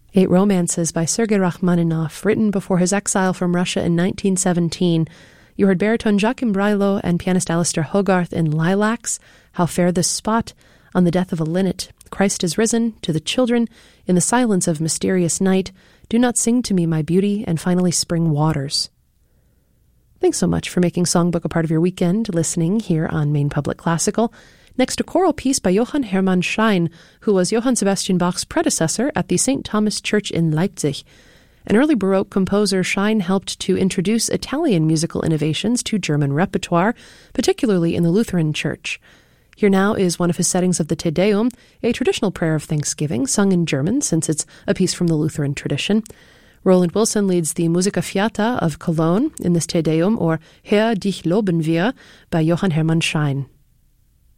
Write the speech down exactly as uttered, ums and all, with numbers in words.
Eight Romances by Sergei Rachmaninoff, written before his exile from Russia in nineteen seventeen. You heard baritone Joachim Breilo and pianist Alistair Hogarth in Lilacs, How Fair This Spot, On the Death of a Linnet, Christ is Risen, To the Children, In the Silence of Mysterious Night, Do Not Sing to Me, My Beauty, and finally Spring Waters. Thanks so much for making Songbook a part of your weekend, listening here on Maine Public Classical. Next, a choral piece by Johann Hermann Schein, who was Johann Sebastian Bach's predecessor at the Saint Thomas Church in Leipzig. An early Baroque composer, Schein helped to introduce Italian musical innovations to German repertoire, particularly in the Lutheran Church. Here now is one of his settings of the Te Deum, a traditional prayer of thanksgiving, sung in German since it's a piece from the Lutheran tradition. Roland Wilson leads the Musica Fiata of Cologne in this Te Deum, or Herr, dich loben wir, by Johann Hermann Schein.